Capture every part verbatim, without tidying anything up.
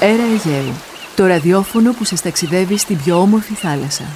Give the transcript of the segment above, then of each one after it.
Έρα Αιγαίου, το ραδιόφωνο που σας ταξιδεύει στην πιο όμορφη θάλασσα.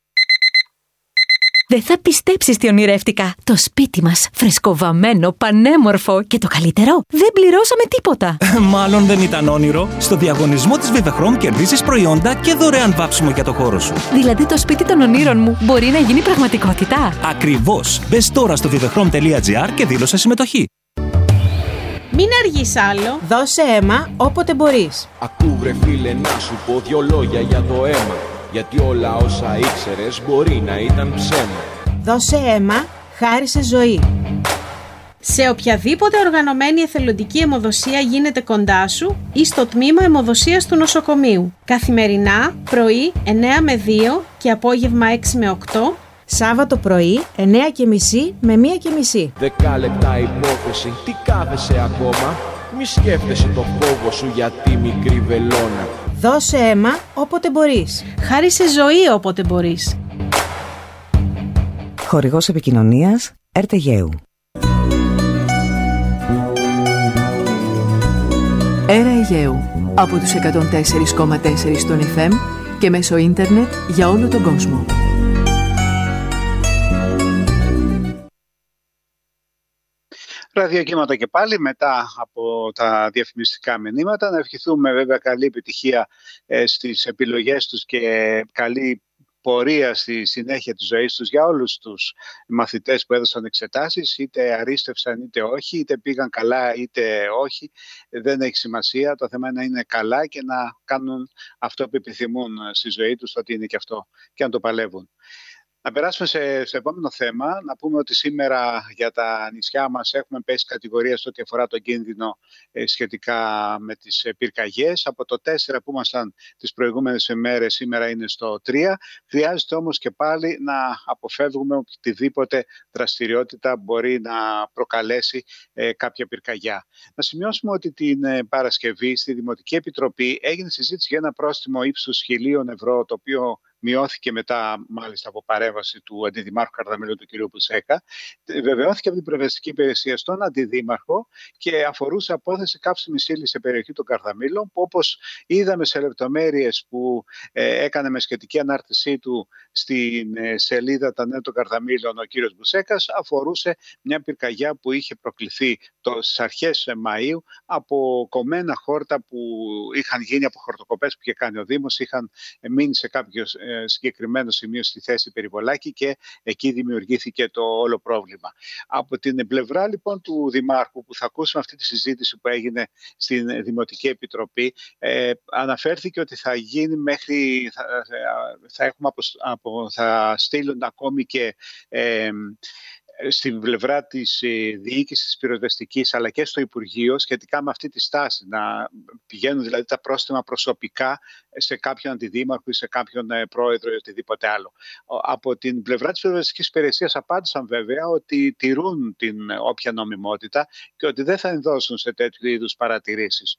Δεν θα πιστέψεις τι ονειρεύτηκα. Το σπίτι μας, φρεσκοβαμμένο, πανέμορφο και το καλύτερο, δεν πληρώσαμε τίποτα. Μάλλον δεν ήταν όνειρο. Στο διαγωνισμό της Vivechrom κερδίζεις προϊόντα και δωρεάν βάψιμο για το χώρο σου. Δηλαδή το σπίτι των ονείρων μου μπορεί να γίνει πραγματικότητα. Ακριβώς. Μπες τώρα στο vivechrom τελεία gr και δήλωσε συμμετοχή. Μην αργείς άλλο. Δώσε αίμα όποτε μπορείς. Ακού βρε φίλε να σου πω δυο λόγια για το αίμα. Γιατί όλα όσα ήξερες μπορεί να ήταν ψέμα. Δώσε αίμα, χάρισε ζωή. Σε οποιαδήποτε οργανωμένη εθελοντική αιμοδοσία γίνεται κοντά σου ή στο τμήμα αιμοδοσίας του νοσοκομείου. Καθημερινά, πρωί εννέα με δύο και απόγευμα έξι με οκτώ. Σάββατο πρωί εννέα και μισή με μία και μισή. Δέκα λεπτά υπόθεση, τι κάθεσαι ακόμα. Μη σκέφτεσαι το φόβο σου για τη μικρή βελόνα. Δώσε αίμα όποτε μπορείς. Χάρισε ζωή όποτε μπορείς. Χορηγός επικοινωνίας Έρα Αιγαίου. Έρα Αιγαίου, από τους εκατόν τέσσερα κόμμα τέσσερα στον εφ εμ και μέσω ίντερνετ για όλο τον κόσμο. Ραδιοκύματα και πάλι μετά από τα διαφημιστικά μηνύματα. Να ευχηθούμε βέβαια καλή επιτυχία ε, στις επιλογές τους και καλή πορεία στη συνέχεια της ζωής τους για όλους τους μαθητές που έδωσαν εξετάσεις, είτε αρίστευσαν είτε όχι, είτε πήγαν καλά είτε όχι. Δεν έχει σημασία, το θέμα είναι να είναι καλά και να κάνουν αυτό που επιθυμούν στη ζωή τους, ότι είναι και αυτό, και να το παλεύουν. Να περάσουμε σε, στο επόμενο θέμα. Να πούμε ότι σήμερα για τα νησιά μας έχουμε πέσει κατηγορία στο ό,τι αφορά τον κίνδυνο ε, σχετικά με τις ε, πυρκαγιές. Από το τέσσερα που ήμασταν τις προηγούμενες ημέρες, σήμερα είναι στο τρία. Χρειάζεται όμως και πάλι να αποφεύγουμε οτιδήποτε δραστηριότητα μπορεί να προκαλέσει ε, κάποια πυρκαγιά. Να σημειώσουμε ότι την ε, Παρασκευή στη Δημοτική Επιτροπή έγινε συζήτηση για ένα πρόστιμο ύψους χιλίων ευρώ, το οποίο μειώθηκε μετά μάλιστα από παρέμβαση του Αντιδημάρχου Καρδαμελλού, του κ. Μπουσέκα. Βεβαιώθηκε από την Προεδρευτική Υπηρεσία στον Αντιδήμαρχο και αφορούσε απόθεση καύσιμης ύλης σε περιοχή των Καρδαμελλών, που όπως είδαμε σε λεπτομέρειες που ε, έκανε με σχετική ανάρτησή του στην ε, σελίδα «Τα νέα των Καρδαμελλών» ο κ. Μπουσέκας, αφορούσε μια πυρκαγιά που είχε προκληθεί στις αρχές Μαΐου από κομμένα χόρτα που είχαν γίνει από χορτοκοπές που είχε κάνει ο Δήμος, είχαν μείνει σε κάποιο συγκεκριμένο σημείο στη θέση περιβολάκι και εκεί δημιουργήθηκε το όλο πρόβλημα. Από την πλευρά λοιπόν του Δημάρχου, που θα ακούσουμε αυτή τη συζήτηση που έγινε στην Δημοτική Επιτροπή, ε, αναφέρθηκε ότι θα γίνει μέχρι, θα, θα, έχουμε απο, απο, θα στείλουν ακόμη και ε, στην πλευρά της διοίκησης της πυροσβεστικής αλλά και στο Υπουργείο σχετικά με αυτή τη στάση, να πηγαίνουν δηλαδή τα πρόστιμα προσωπικά σε κάποιον αντιδήμαρχο ή σε κάποιον πρόεδρο ή οτιδήποτε άλλο. Από την πλευρά της πυροσβεστικής υπηρεσίας απάντησαν βέβαια ότι τηρούν την όποια νομιμότητα και ότι δεν θα ενδώσουν σε τέτοιου είδους παρατηρήσεις,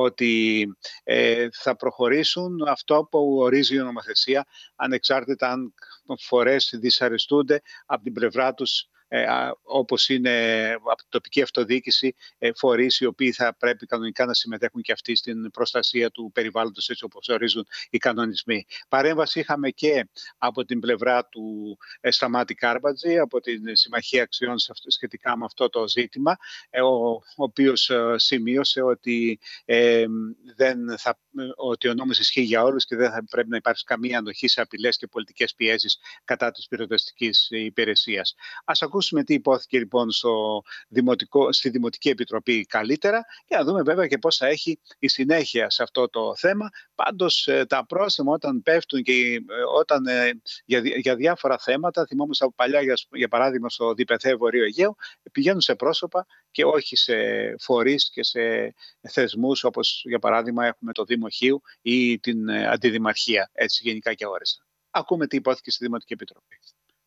ότι ε, θα προχωρήσουν αυτό που ορίζει η νομοθεσία, ανεξάρτητα αν φορές δυσαρεστούνται από την πλευρά τους, Ε, όπως είναι από την τοπική αυτοδιοίκηση, ε, φορείς οι οποίοι θα πρέπει κανονικά να συμμετέχουν και αυτοί στην προστασία του περιβάλλοντος, έτσι όπως ορίζουν οι κανονισμοί. Παρέμβαση είχαμε και από την πλευρά του ε, Σταμάτη Κάρμπατζη, από την Συμμαχία Αξιών σχετικά με αυτό το ζήτημα, ε, ο, ο οποίος ε, σημείωσε ότι, ε, δεν θα, ότι ο νόμος ισχύει για όλους και δεν θα πρέπει να υπάρξει καμία ανοχή σε απειλές και πολιτικές πιέσεις κατά της πυροσβεστικής υπηρεσίας. Ας ακούσουμε τι υπόθηκε λοιπόν στο δημοτικό, στη Δημοτική Επιτροπή καλύτερα και να δούμε βέβαια και πώς θα έχει η συνέχεια σε αυτό το θέμα. Πάντως τα πρόστιμα όταν πέφτουν και όταν για, για διάφορα θέματα, θυμόμαστε από παλιά για, για παράδειγμα στο ΔΠΘ Βορείου Αιγαίου, πηγαίνουν σε πρόσωπα και όχι σε φορείς και σε θεσμούς όπως για παράδειγμα έχουμε το Δήμο Χίου ή την Αντιδημαρχία, έτσι γενικά και όριστα. Ακούμε τι υπόθηκε στη Δημοτική Επιτροπή.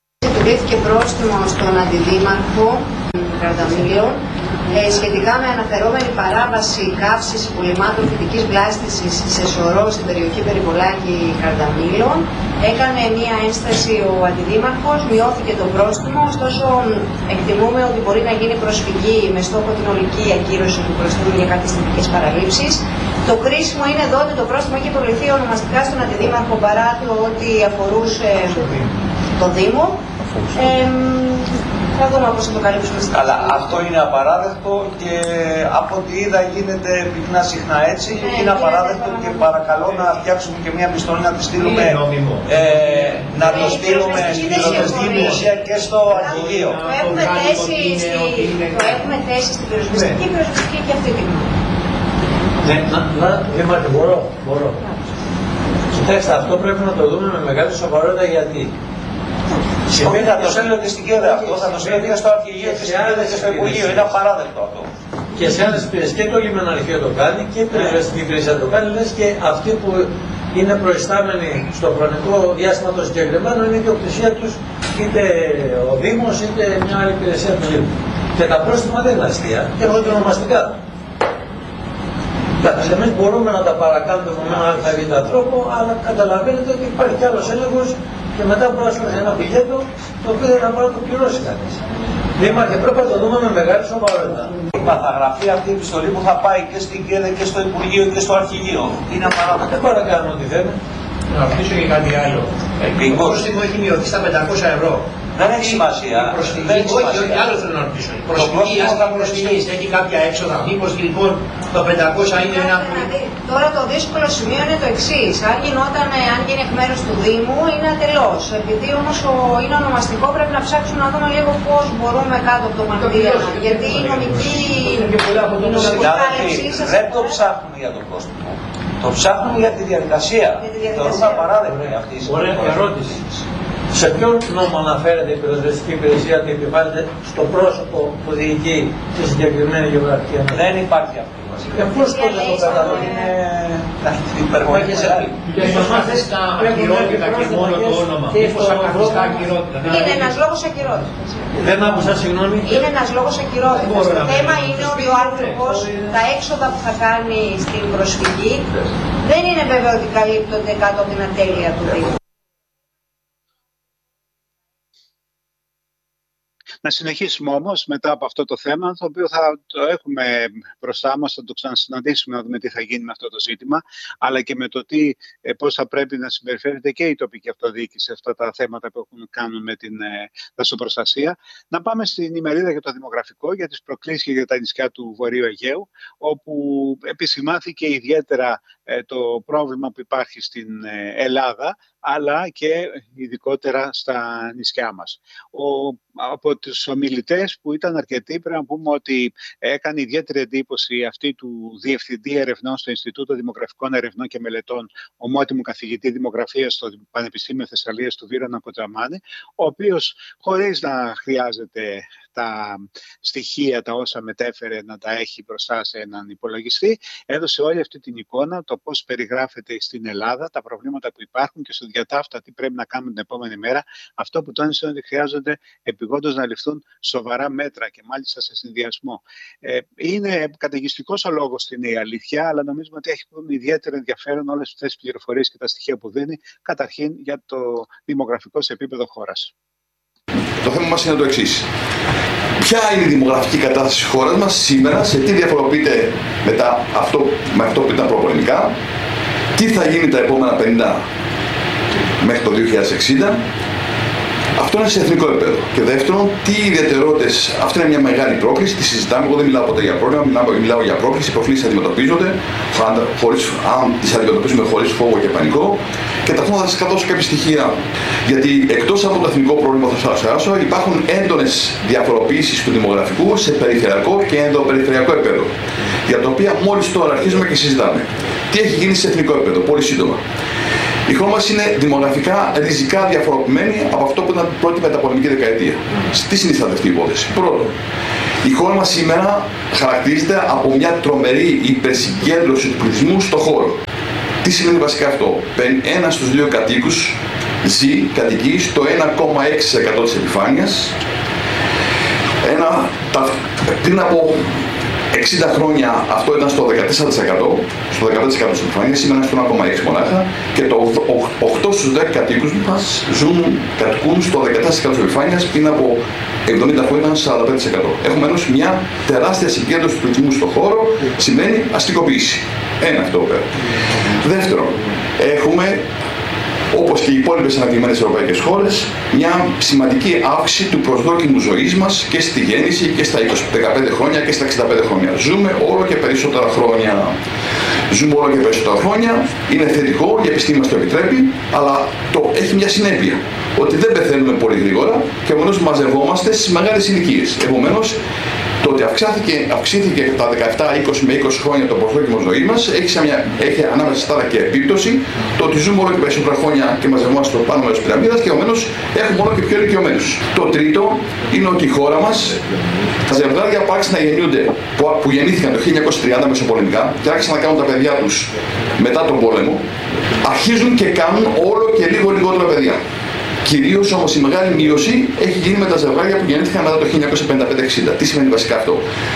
Επιβλήθηκε πρόστιμο στον αντιδήμαρχο Καρδαμύλων ε, σχετικά με αναφερόμενη παράβαση καύσης υπολειμμάτων φυτικής βλάστησης σε σωρό στην περιοχή Περιβολάκη Καρδαμύλων. Έκανε μία ένσταση ο αντιδήμαρχος, μειώθηκε το πρόστιμο, ωστόσο εκτιμούμε ότι μπορεί να γίνει προσφυγή με στόχο την ολική ακύρωση του προστίμου για κάποιες θετικές παραλήψεις. Το κρίσιμο είναι εδώ ότι το πρόστιμο έχει προβληθεί ονομαστικά στον αντιδήμαρχο παρά το ότι αφορούσε το Δήμο. Ε, θα δούμε πώς θα το καλύψουμε. Αλλά αυτό είναι απαράδεκτο και από ό,τι είδα γίνεται πυκνά συχνά έτσι. Ναι, είναι απαράδεκτο και παρακαλώ να φτιάξουμε και μια επιστολή να τη στείλουμε. Ε, να το στείλουμε στην πυροσβεστική υπηρεσία και στο αρχηγείο. Το έχουμε θέσει, στη, το έχουμε θέσει στην πυροσβεστική, η πυροσβεστική και αυτή την ώρα. Ναι, να, να, Δήμαρχε, μπορώ, μπορώ. Κοιτάξτε, αυτό πρέπει να το δούμε με μεγάλη σοβαρότητα γιατί. Συμβαίνει, θα το στείλω και στην Κέρδα αυτό, θα το στείλω και στο αρχηγείο και στο Υπουργείο. Είναι απαράδεκτο αυτό. Και σε άλλες υπηρεσίες και το λιμεναρχείο το κάνει και η πυροσβεστική υπηρεσία το κάνει, λες και αυτοί που είναι προϊστάμενοι στο χρονικό διάστημα το συγκεκριμένο είναι η ιδιοκτησία τους είτε ο Δήμος είτε μια άλλη υπηρεσία του Δήμου. Και τα πρόστιμα δεν είναι αστεία, έρχονται ονομαστικά. Εμείς μπορούμε να τα παρακάνουμε με έναν αλφαβήτα τρόπο, αλλά καταλαβαίνετε ότι υπάρχει κι άλλος έλεγχος και μετά μπορεί να σου ένα πιλέτο το οποίο δεν θα μπορεί να το πληρώσει κανείς. Δήμαρχε, πρέπει να το δούμε με μεγάλη σοβαρότητα. Θα γραφεί αυτή η επιστολή που θα πάει και στην ΚΕΔΕ και στο Υπουργείο και στο Αρχηγείο. Είναι απαράδεκτο. Δεν παρακάνουμε ό,τι θέλει. Να ρωτήσω και κάτι άλλο. Το πρόστιμο έχει μειωθεί στα πεντακόσια ευρώ. Δεν έχει σημασία. Δεν έχει σημασία. Όχι, άλλο θέλω να ρωτήσω. Η προσφυγή, αν θα προσφυγείς, έχει κάποια έξοδα. Μήπως λοιπόν το πεντακόσια είναι ένα. Τώρα το δύσκολο σημείο είναι το εξής. Αν γινόταν, αν γίνει εκ μέρους του Δήμου, είναι ατελώς. Επειδή όμως είναι ονομαστικό, πρέπει να ψάξουμε να δούμε λίγο πώς μπορούμε κάτω από το μαρτύριο. Γιατί η νομική. Δεν το ψάχνουμε για το πρόστιμο. Το ψάχνουμε για τη διαδικασία. Θεωρούμε απαράδεκτη αυτή η Ωραία ερώτηση. Σε ποιον νόμο αναφέρεται η πυροσβεστική υπηρεσία ότι επιβάλλεται στο πρόσωπο που διοικεί τη συγκεκριμένη γεωγραφική ανάγκη? Δεν υπάρχει αυτό. Και πώς το δεν το καταλαβαίνει? Είναι υπερβολική μεγάλη. Και στο μάθες τα ακυρότητα και μόνο το όνομα. Μήπως ακαθιστά ακυρότητα. Είναι ένας λόγος ακυρότητας. Δεν άκουσα, συγγνώμη. Είναι ένας λόγος ακυρότητας. Το θέμα είναι ότι ο άνθρωπος τα έξοδα που θα κάνει στην προσφυγή δεν είναι βέβαιο ότι καλύπτονται κάτω από την ατέλεια του Δήμου. Να συνεχίσουμε όμως μετά από αυτό το θέμα, το οποίο θα το έχουμε μπροστά μας, θα το ξανασυναντήσουμε να δούμε τι θα γίνει με αυτό το ζήτημα, αλλά και με το τι, πώς θα πρέπει να συμπεριφέρεται και η τοπική αυτοδιοίκηση σε αυτά τα θέματα που έχουν να κάνουν με την ε, δασοπροστασία. Να πάμε στην ημερίδα για το δημογραφικό, για τις προκλήσεις και για τα νησιά του Βορείου Αιγαίου, όπου επισημάθηκε ιδιαίτερα ε, το πρόβλημα που υπάρχει στην ε, Ελλάδα, αλλά και ειδικότερα στα νησιά μας. Ο, από τους ομιλητές που ήταν αρκετοί, πρέπει να πούμε ότι έκανε ιδιαίτερη εντύπωση αυτή του Διευθυντή Ερευνών στο Ινστιτούτο Δημογραφικών Ερευνών και Μελετών, ομότιμου καθηγητή Δημογραφίας στο Πανεπιστήμιο Θεσσαλίας του Βίρονα Κοντραμάνη, ο οποίος χωρίς να χρειάζεται τα στοιχεία, τα όσα μετέφερε να τα έχει μπροστά σε έναν υπολογιστή, έδωσε όλη αυτή την εικόνα, το πώς περιγράφεται στην Ελλάδα, τα προβλήματα που υπάρχουν και στο διατάφτα τι πρέπει να κάνουμε την επόμενη μέρα. Αυτό που τόνισε είναι ότι χρειάζονται επειγόντως να ληφθούν σοβαρά μέτρα και μάλιστα σε συνδυασμό. Ε, είναι καταιγιστικός ο λόγος, είναι η αλήθεια, αλλά νομίζουμε ότι έχει ιδιαίτερο ενδιαφέρον όλες αυτές τις πληροφορίες και τα στοιχεία που δίνει, καταρχήν για το δημογραφικό σε επίπεδο χώρας. Το θέμα μας είναι το εξής. Ποια είναι η δημογραφική κατάσταση της χώρας μας σήμερα, σε τι διαφοροποιείται μετά αυτό, με αυτό που ήταν προπολεμικά, τι θα γίνει τα επόμενα πενήντα μέχρι το δύο χιλιάδες εξήντα. Αυτό είναι σε εθνικό επίπεδο. Και δεύτερον, τι ιδιαιτερότητες, αυτή είναι μια μεγάλη πρόκληση, τη συζητάμε. Εγώ δεν μιλάω ποτέ για πρόβλημα, μιλάω, μιλάω για πρόκληση. Οι προκλήσεις αντιμετωπίζονται, χωρίς, αν τις αντιμετωπίζουμε χωρίς φόβο και πανικό. Και ταυτόχρονα θα σας κατώσω κάποια στοιχεία. Γιατί εκτός από το εθνικό πρόβλημα που θα σας περάσω, υπάρχουν έντονες διαφοροποιήσεις του δημογραφικού σε περιφερειακό και ενδοπεριφερειακό επίπεδο. Για τα οποία μόλις τώρα αρχίζουμε και συζητάμε. Τι έχει γίνει σε εθνικό επίπεδο, πολύ σύντομα. Η χώρα μας είναι δημογραφικά ριζικά διαφοροποιημένη από αυτό που ήταν πρώτη μεταπολεμική δεκαετία. Τι συνιστάται αυτή η υπόθεση? Πρώτον, η χώρα μας σήμερα χαρακτηρίζεται από μια τρομερή υπερσυγκέντρωση του πληθυσμού στο χώρο. Τι σημαίνει βασικά αυτό? Ένας στους δύο κατοίκους ζει, κατοικεί στο ένα κόμμα έξι τοις εκατό της επιφάνειας. Ένα, τα, πριν από εξήντα χρόνια αυτό ήταν στο δεκατέσσερα τοις εκατό, στο δεκαπέντε τοις εκατό της επιφάνειας, σήμερα είναι στο ένα κόμμα έξι τοις εκατό μονάχα, και το οκτώ στους δέκα κατοίκους μας ζουν, κατοικούν στο δεκατέσσερα τοις εκατό της επιφάνειας, πριν από εβδομήντα χρόνια ήταν σαράντα πέντε τοις εκατό. Έχουμε ενός μια τεράστια συγκέντρωση του τουρισμού στον χώρο, σημαίνει αστικοποίηση. Ένα αυτό πέρα. Δεύτερον, έχουμε, όπως και οι υπόλοιπες αναπτυγμένες ευρωπαϊκές χώρες, μια σημαντική αύξηση του προσδόκιμου ζωής μας και στη γέννηση και στα είκοσι δεκαπέντε χρόνια και στα εξήντα πέντε χρόνια. Ζούμε όλο και περισσότερα χρόνια. Ζούμε όλο και περισσότερα χρόνια. Είναι θετικό, η επιστήμη μας το επιτρέπει, αλλά το έχει μια συνέπεια. Ότι δεν πεθαίνουμε πολύ γρήγορα και επομένως μαζευόμαστε στις μεγάλες ηλικίες. Επομένως, το ότι αυξήθηκε, αυξήθηκε τα δεκαεπτά είκοσι με είκοσι χρόνια το προσδόκιμο ζωή μας έχει, μια, έχει ανάμεσα στα και επίπτωση το ότι ζούμε όλο και περισσότερα χρόνια και μαζευόμαστε στο πάνω μέρος της πυραμίδας και επομένως έχουμε όλο και πιο ηλικιωμένους. Το τρίτο είναι ότι η χώρα μας, τα ζευγάρια που άρχισαν να γεννιούνται, που, που γεννήθηκαν το χίλια εννιακόσια τριάντα μεσοπολεμικά και άρχισαν να κάνουν τα παιδιά τους μετά τον πόλεμο, αρχίζουν και κάνουν όλο και λίγο λιγότερα παιδιά. Κυρίως όμως η μεγάλη μείωση έχει γίνει με τα ζευγάρια που γεννήθηκαν μετά το χίλια εννιακόσια πενήντα πέντε εξήντα. Τι σημαίνει βασικά αυτό?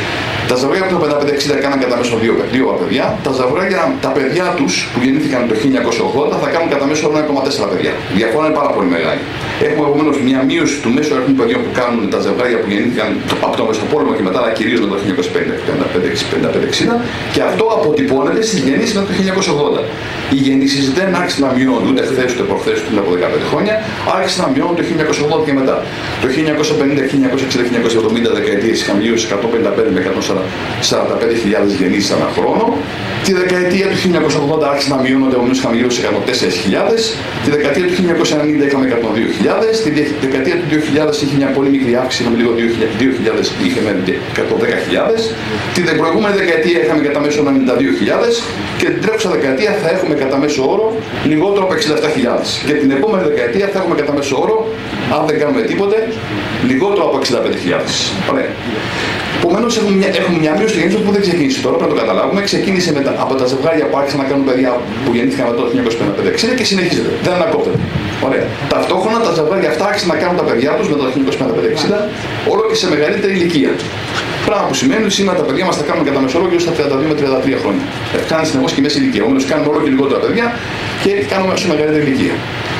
Τα ζευγάρια που το πενήντα πέντε εξήντα κάναν κατά μέσο δύο, δύο παιδιά, τα ζευγάρια, τα παιδιά τους που γεννήθηκαν το χίλια εννιακόσια ογδόντα θα κάνουν κατά μέσο ένα κόμμα τέσσερα παιδιά. Η διαφορά είναι πάρα πολύ μεγάλη. Έχουμε επομένως μια μείωση του μέσου αριθμού παιδιών που κάνουν τα ζευγάρια που γεννήθηκαν από το Μεσοπόλεμο και μετά, αλλά κυρίως με το χίλια εννιακόσια πενήντα πέντε εξήντα, και αυτό αποτυπώνεται στις γεννήσεις μετά το χίλια εννιακόσια ογδόντα. Οι γεννήσεις δεν άρχισαν να μειώνουν ούτε χθες ούτε προχθές ούτε από δεκαπέντε χρόνια, άρχισαν να μειώνουν το χίλια εννιακόσια ογδόντα και μετά. Το χίλια εννιακόσια πενήντα, χίλια εννιακόσια εξήντα, χίλια εννιακόσια εβδομήντα δεκαετίες είχαν μειώσει εκατόν πενήντα πέντε με εκατόν σαράντα πέντε χιλιάδες γεννήσεις ανά χρόνο. Τη δεκαετία του χίλια εννιακόσια ογδόντα άρχισαν να μειώνονται, όμως είχαν μειώσει εκατόν τέσσερις χιλιάδες. Τη δεκαετία του χίλια εννιακόσια ενενήντα είχαμε εκατόν δύο χιλιάδες. Τη δεκαετία του δύο χιλιάδες είχε μια πολύ μικρή αύξηση, είχαμε λίγο δύο χιλιάδες, είχε με εκατόν δέκα χιλιάδες. Την προηγούμενη δεκαετία είχαμε κατά μέσο ενενήντα δύο χιλιάδες και την τρέχουσα δεκαετία θα έχουμε κατά μέσο όρο λιγότερο από εξήντα επτά χιλιάδες. Και την επόμενη δεκαετία θα έχουμε κατά μέσο όρο, αν δεν κάνουμε τίποτε, λιγότερο από εξήντα πέντε χιλιάδες. Ωραία. Επομένως έχουμε μια, έχουμε μια μείωση του γεννήσεων που δεν ξεκίνησε τώρα, πρέπει να το καταλάβουμε. Ξεκίνησε με τα, από τα ζευγάρια που άρχισαν να κάνουν παιδιά που γεννήθηκαν μετά το χίλια εννιακόσια πενήντα πέντε εξήντα και συνεχίζεται. Δεν ανακόπτεται. Ωραία. Ταυτόχρονα τα ζευγάρια αυτά άρχισαν να κάνουν τα παιδιά τους μετά το χίλια εννιακόσια πενήντα πέντε εξήντα όλο και σε μεγαλύτερη ηλικία. Πράγμα που σημαίνει ότι σήμερα τα παιδιά μας τα κάνουν κατά μέσο όρο γύρω στα τριάντα δύο με τριάντα τρία χρόνια. Φτάνει συνεχώς και μέση ηλικία. Όμως κάνουν όλο και λιγότερα παιδιά και κάνουμε όσο μεγαλύτερη ηλικία.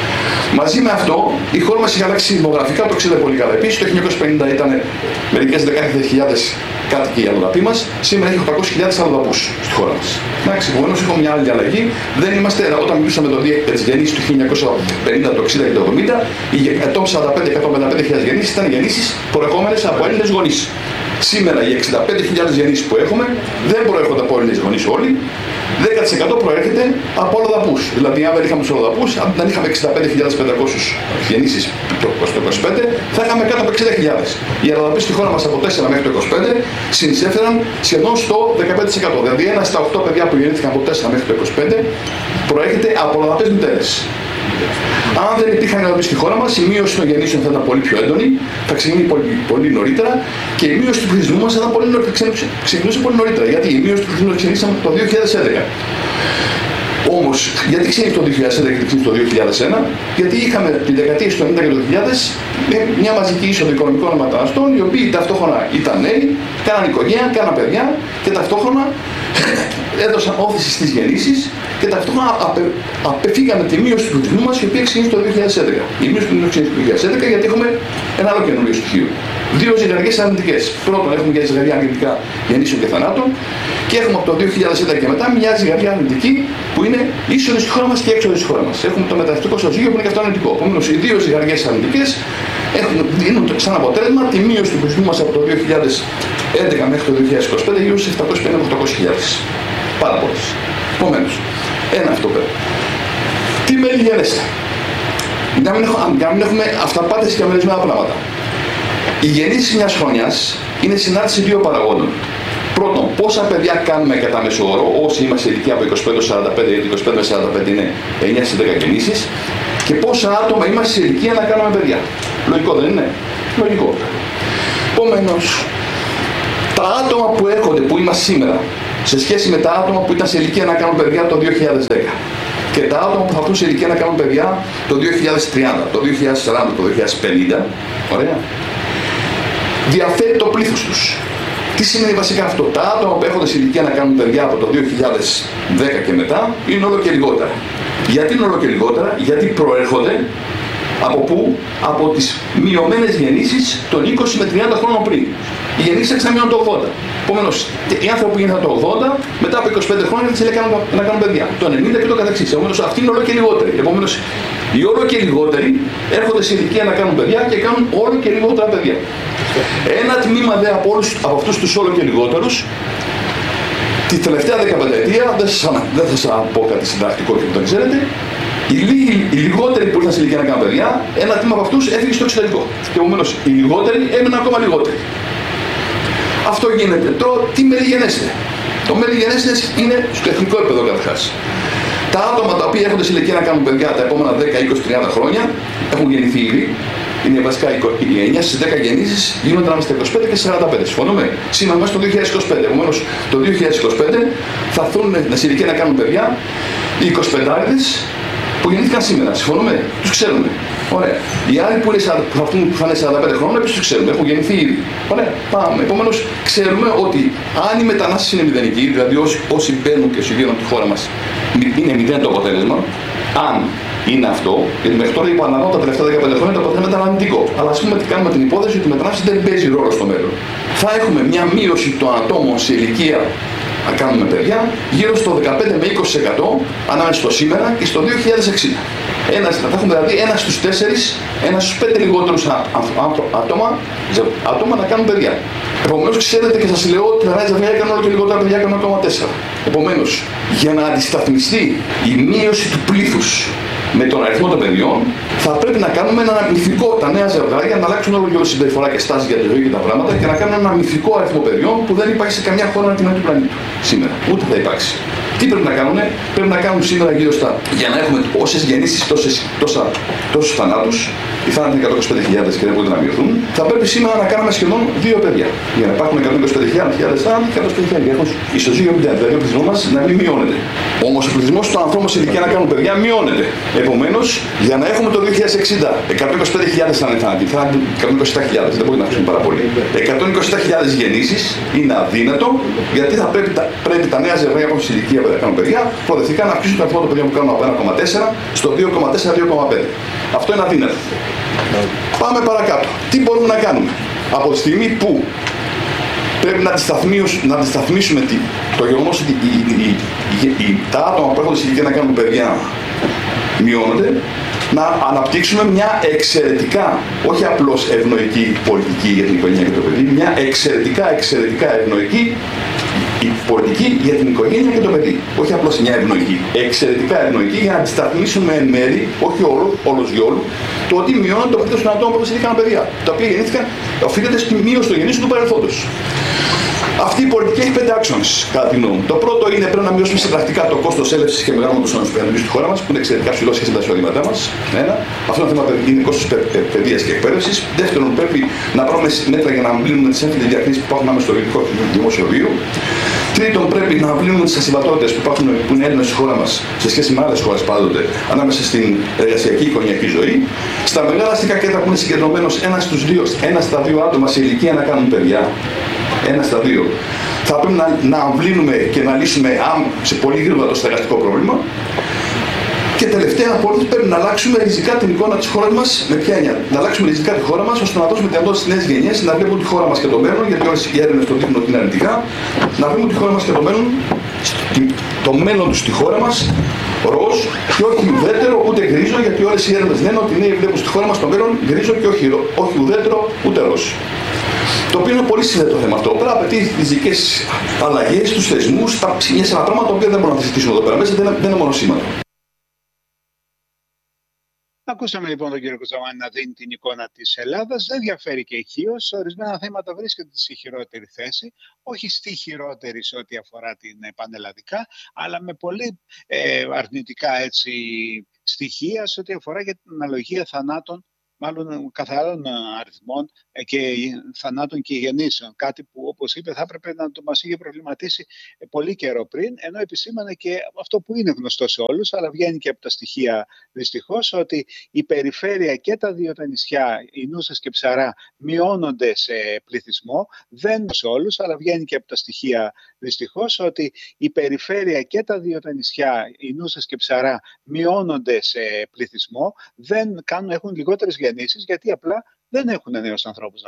Μαζί με αυτό, η χώρα μας είχε αλλάξει δημογραφικά, το ξέρετε πολύ καλά. Επίσης, το χίλια εννιακόσια πενήντα ήταν μερικές δεκάδες χιλιάδες κάτοικοι οι αλλοδαποί μας, σήμερα έχει οκτακόσιες χιλιάδες αλλοδαπούς στη χώρα μας. Εντάξει, επομένως έχουμε μια άλλη αλλαγή. Δεν είμαστε, όταν μιλούσαμε το τις γεννήσεις του χίλια εννιακόσια πενήντα, το εξήντα και το εβδομήντα, οι εκατόν σαράντα πέντε με εκατόν πενήντα πέντε χιλιάδες γεννήσεις ήταν γεννήσεις προερχόμενες από Έλληνες γονείς. Σήμερα οι εξήντα πέντε χιλιάδες γεννήσεις που έχουμε δεν προέρχονται από Έλληνες γονείς όλοι, δέκα τοις εκατό προέρχεται από αλλοδαπούς. Δηλαδή, αν δεν είχαμε τους αλλοδαπούς, αν δεν είχαμε εξήντα πέντε χιλιάδες πεντακόσιες γεννήσεις το είκοσι πέντε, θα είχαμε κάτω από εξήντα χιλιάδες. Οι αλλοδαποί στη χώρα μας από τέσσερα μέχρι το είκοσι πέντε συνεισέφεραν σχεδόν στο δεκαπέντε τοις εκατό. Δηλαδή, ένα στα οκτώ παιδιά που γεννήθηκαν από τέσσερα μέχρι το είκοσι πέντε προέρχεται από αλλοδαπές μητέρες. Αν δεν υπήρχαν αλλοδαποί στη χώρα μας, η μείωση των γεννήσεων θα ήταν πολύ πιο έντονη, θα ξεκινήσει πολύ, πολύ νωρίτερα και η μείωση του πληθυσμού μας θα πολύ νωρί, ξεκινούσε πολύ νωρίτερα. Γιατί η μείωση του πληθυσμού ξεκινήσαμε το δύο χιλιάδες έντεκα. Όμως, γιατί ξεκίνησε το δύο χιλιάδες έντεκα και ξεκίνησε το δύο χιλιάδες ένα, γιατί είχαμε την δεκαετία του ενενήντα και το δύο χιλιάδες μια μαζική είσοδο οικονομικών μεταναστών, οι οποίοι ταυτόχρονα ήταν νέοι, κάναν οικογένεια, κάναν παιδιά και ταυτόχρονα έδωσαν όθηση στις γεννήσεις και ταυτόχρονα απε, απεφύγανε τη μείωση του πληθυσμού μας, η οποία ξεκίνησε το δύο χιλιάδες έντεκα. Η μείωση του πληθυσμού ξεκίνησε το δύο χιλιάδες έντεκα γιατί έχουμε ένα άλλο καινούριο στοιχείο. Δύο ζυγαριές αρνητικές. Πρώτον, έχουμε μια ζυγαριά αρνητικά γεννήσεων και θανάτων και έχουμε από το δύο χιλιάδες έντεκα και μετά μια ζυγαριά αρνητική που είναι είσοδος στη χώρα μας και έξοδος στη χώρα μας. Έχουμε το μεταναστευτικό ισοζύγιο που είναι και αυτό αρνητικό. Επομένως, οι δύο ζυγαριές αρνητικές δίνουν σαν αποτέλεσμα τη μείωση του πληθυσμού μας από το δύο χιλιάδες έντεκα μέχρι το δύο χιλιάδες είκοσι πέντε γύρω στις επτακόσιες πενήντα με οκτακόσιες χιλιάδες. Πάρα πολλές. Επομένως, ένα αυτό πέρα. Τι μέλη γενέστε. Για να μην έχουμε αυταπάτες και αμερισμένα πράγματα. Οι γεννήσεις μιας χρονιάς είναι συνάρτηση δύο παραγόντων. Πρώτον, πόσα παιδιά κάνουμε κατά μέσο όρο, όσοι είμαστε σε ηλικία από είκοσι πέντε σαράντα πέντε, γιατί είκοσι πέντε σαράντα πέντε είναι εννιά στις δέκα γεννήσεις, και πόσα άτομα είμαστε σε ηλικία να κάνουμε παιδιά. Λογικό δεν είναι? Λογικό. Επομένως, τα άτομα που έρχονται, που είμαστε σήμερα, σε σχέση με τα άτομα που ήταν σε ηλικία να κάνουν παιδιά το δύο χιλιάδες δέκα, Και τα άτομα που θα έρθουν σε ηλικία να κάνουν παιδιά το δύο χιλιάδες τριάντα, το δύο χιλιάδες σαράντα, το δύο χιλιάδες πενήντα, ωραία, διαφέρει το πλήθος τους. Τι σημαίνει βασικά αυτό? Τα άτομα που έρχονται σε ηλικία να κάνουν παιδιά από το δύο χιλιάδες δέκα και μετά είναι όλο και λιγότερα. Γιατί είναι όλο και λιγότερα? Γιατί προέρχονται από πού? Από τις μειωμένες γεννήσεις των είκοσι με τριάντα χρόνων πριν. Οι γεννήσεις άρχισαν να μειώνουν το ογδόντα. Επομένως, οι άνθρωποι που γίνανε το ογδόντα, μετά από είκοσι πέντε χρόνια άρχισαν να κάνουν παιδιά. Το ενενήντα και το καθεξής. Επομένως, αυτοί είναι όλο και λιγότεροι. Επομένως, οι όλο και λιγότεροι έρχονται σε ηλικία να κάνουν παιδιά και κάνουν όλο και λιγότερα παιδιά. Ένα τμήμα δε από, όλους, από αυτούς τους όλο και λιγότερους, τη τελευταία δεκαπενταετία, δεν σας, δεν θα σας πω κάτι συντακτικό και που δεν ξέρετε, οι, λίγοι, οι λιγότεροι που ήρθαν σε ηλικία να κάνουν παιδιά, ένα τμήμα από αυτούς έφυγε στο εξωτερικό. Και επομένως οι λιγότεροι έμειναν ακόμα λιγότεροι. Αυτό γίνεται. Τώρα τι μεριγενέστε? Το μεριγενέστε είναι στο εθνικό επίπεδο καταρχάς. Τα άτομα τα οποία έρχονται σε ηλικία να κάνουν παιδιά τα επόμενα δέκα, είκοσι, τριάντα χρόνια έχουν γεννηθεί ήδη. Είναι βασικά οι εννιά στις δέκα γεννήσεις γίνονται ανάμεσα στα είκοσι πέντε και σαράντα πέντε. Συμφωνούμε? Σήμερα μέσα στο δύο χιλιάδες είκοσι πέντε. Επομένως, το δύο χιλιάδες είκοσι πέντε θα έρθουν σε ηλικία να κάνουν παιδιά οι εικοσιπεντάριδες που γεννήθηκαν σήμερα. Συμφωνούμε? Τους ξέρουμε. Ωραία. Οι άλλοι που, είναι, που θα, έρθουν, θα είναι σαράντα πέντε χρόνια, επίσης τους ξέρουμε. Έχουν γεννηθεί ήδη. Ωραία. Πάμε. Επομένως, ξέρουμε ότι αν η μετανάστευση είναι μηδενική, δηλαδή όσοι, όσοι μπαίνουν και όσοι βγαίνουν από τη χώρα μας είναι μηδέν το αποτέλεσμα, αν είναι αυτό, γιατί μέχρι τώρα είπα αναλόγω τα τελευταία δεκαπέντε χρόνια το αποτέλεσμα ήταν αρνητικό. Αλλά ας πούμε ότι κάνουμε την υπόθεση ότι η μετανάστευση δεν παίζει ρόλο στο μέλλον. Θα έχουμε μια μείωση των ατόμων σε ηλικία να κάνουμε παιδιά γύρω στο δεκαπέντε με είκοσι τοις εκατό ανάμεσα στο σήμερα και στο δύο χιλιάδες εξήντα. Ένας, θα έχουμε δηλαδή ένα στους τέσσερις, ένα στους πέντε λιγότερους άτομα, άτομα να κάνουν παιδιά. Επομένως, ξέρετε και σας λέω ότι τα νέα ζευγάρια έκαναν όλο και λιγότερα παιδιά, έκαναν ένα κόμμα τέσσερα. Επομένως, για να αντισταθμιστεί η μείωση του πλήθους με τον αριθμό των παιδιών, θα πρέπει να κάνουμε ένα μυθικό, τα νέα ζευγάρια να αλλάξουν όλο και όλη συμπεριφορά και στάση για τη ζωή και τα πράγματα και να κάνουν ένα μυθικό αριθμό παιδιών που δεν υπάρχει σε καμιά χώρα την του πλανήτη σήμερα. Ούτε θα υπάρξει. Τι πρέπει να κάνουν? Πρέπει να κάνουν σήμερα γύρω στα, για να έχουμε όσες γεννήσεις, τόσους θανάτους, οι θάνατοι είναι εκατόν είκοσι πέντε χιλιάδες και δεν μπορούν να μειωθούν, θα πρέπει σήμερα να κάνουμε σχεδόν δύο παιδιά. Για να υπάρχουν εκατόν είκοσι πέντε χιλιάδες θάνατοι και εκατόν είκοσι πέντε χιλιάδες. Ισοζύγιο μηδέν, δηλαδή ο πληθυσμός μας να μην μειώνεται. Όμως ο πληθυσμός των ανθρώπων σε ηλικία να κάνουν παιδιά μειώνεται. Επομένως, για να έχουμε το δύο χιλιάδες εξήντα εκατόν είκοσι πέντε χιλιάδες θα είναι θάνατοι, θα είναι εκατόν είκοσι επτά χιλιάδες, δεν μπορεί να αυξήσουν πάρα πολύ. εκατόν είκοσι επτά χιλιάδες γεννήσεις είναι αδύνατο, γιατί θα πρέπει τα, πρέπει τα νέα ζευγάρια που έχουν σε ηλικία να κάνουν παιδιά, προοδευτικά να αυξήσουν το αριθμό των παιδιών που κάνουν από ένα κόμμα τέσσερα στο δύο κόμμα τέσσερα με δύο κόμμα πέντε. Αυτό είναι αδύνατο. Πάμε παρακάτω. Τι μπορούμε να κάνουμε? Από τη στιγμή που πρέπει να αντισταθμίσουμε, να αντισταθμίσουμε το γεγονός ότι οι, οι, οι, οι, τα άτομα που έρχονται σε ηλικία να κάνουν παιδιά μειώνονται, να αναπτύξουμε μια εξαιρετικά, όχι απλώς ευνοϊκή πολιτική για την οικογένεια και το παιδί, μια εξαιρετικά, εξαιρετικά ευνοϊκή η πολιτική για την οικογένεια και το παιδί. Όχι απλώς μια ευνοϊκή. Εξαιρετικά ευνοϊκή για να αντισταθμίσουμε εν μέρη, όχι όλο, όλος για όλου, το ότι μειώνεται το πλήθος των ατόμων που γεννήθηκαν παιδιά. Τα οποία γεννήθηκαν, οφείλεται στη μείωση των γεννήσεων του παρελθόντος. Αυτή η πολιτική έχει πέντε άξονες, κατά τη γνώμη μου. Το πρώτο είναι πρέπει να μειώσουμε συντακτικά το κόστος έλευσης και μεγαλύτερου των νοσοκομείων στη χώρα μας, που είναι εξαιρετικά ψηλό σχέση με τα εισοδήματά μας. Ένα. Αυτό είναι θέμα είναι κόστος παιδείας και εκπαίδευσης. Δεύτερον, πρέπει να πάρουμε μέτρα για να αμβλύνουμε τις έμφυλες διακρίσεις που υπάρχουν ανάμεσα στο δημόσιο βίο. Τρίτον, πρέπει να αμβλύνουμε τις ασυμβατότητες που υπάρχουν, που είναι έντονες στη χώρα μας σε σχέση με άλλες χώρες πάντοτε, ανάμεσα στην εργασιακή οικογενειακή ζωή. Στα μεγάλα αστικά κέντρα που είναι συγκεντρωμένος ένα στους δύο, ένα στα δύο άτομα σε ηλικία να κάνουν παιδιά. Ένα στα δύο. Θα πρέπει να, να αμβλύνουμε και να λύσουμε αμ, σε πολύ γρήγορα το στεγαστικό πρόβλημα. Και τελευταία από όλες πρέπει να αλλάξουμε ριζικά την εικόνα της χώρας μας. Με ποια έννοια? Να αλλάξουμε ριζικά τη χώρα μας ώστε να δώσουμε δυνατότητα στις νέες γενιές να βλέπουν τη χώρα μας και το μέλλον, γιατί όλες οι έρευνες το δείχνουν ότι είναι αρνητικά. Να βλέπουν τη χώρα μας και το μέλλον, το μέλλον τους στη χώρα μας, ροζ και όχι ουδέτερο ούτε γκρίζο, γιατί όλες οι έρευνες λένε ότι οι νέοι βλέπουν στη χώρα μας το μέλλον γκρίζο και όχι, όχι ουδέτερο ούτε ροζ. Το οποίο είναι πολύ σύνδετο θέμα αυτό. Πρέπει να απαιτεί ριζικές αλλαγές στους θεσμούς, στα ψηλιά σε ένα πράγμα το οποίο δεν μπορούμε να συζητήσουμε εδώ πέρα μέσα, δεν είναι, δεν είναι μόνο σήματα. Ακούσαμε λοιπόν τον κύριο Κοζαμάνη να δίνει την εικόνα της Ελλάδας. Δεν διαφέρει και ηχείως. Σε ορισμένα θέματα βρίσκεται στη χειρότερη θέση. Όχι στη χειρότερη σε ό,τι αφορά την πανελλαδικά, αλλά με πολύ ε, αρνητικά έτσι, στοιχεία σε ό,τι αφορά για την αναλογία θανάτων μάλλον καθαρών αριθμών και θανάτων και γεννήσεων. Κάτι που, όπως είπε, θα έπρεπε να το μας είχε προβληματίσει πολύ καιρό πριν, ενώ επισήμανε και αυτό που είναι γνωστό σε όλους, αλλά βγαίνει και από τα στοιχεία δυστυχώς, ότι η περιφέρεια και τα δύο τα νησιά, η Νούσας και Ψαρά, μειώνονται σε πληθυσμό. Δεν σε όλους, αλλά βγαίνει και από τα στοιχεία δυστυχώς, ότι η περιφέρεια και τα δύο τα νησιά, η Νούσας και Ψαρά, μειώνονται σε πληθυσμό. Δεν κάνουν, έχουν λιγότερες γεννήσεις, γιατί απλά δεν έχουν νέους ανθρώπους